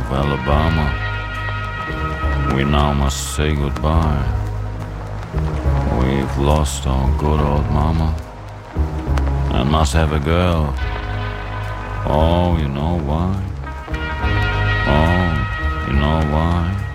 of Alabama. We now must say goodbye. We've lost our good old mama and must have a girl. Oh, you know why? Oh, you know why?